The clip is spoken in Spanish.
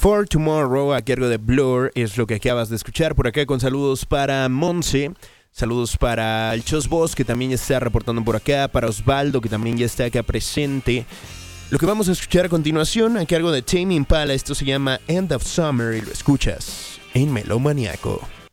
For Tomorrow a cargo de Blur es lo que acabas de escuchar por acá, con saludos para Monse, saludos para el Chos Boss, que también ya está reportando por acá, para Osvaldo, que también ya está acá presente. Lo que vamos a escuchar a continuación a cargo de Tame Impala, esto se llama End of Summer y lo escuchas en Melomaniaco.